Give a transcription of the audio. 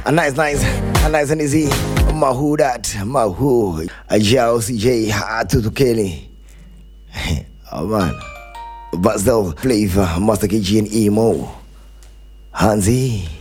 A nice and easy. Mahu that, Mahu. A Jao CJ, Tutu Kelly. Oh man. But still, flavor, Master KG and Emo. Hansi.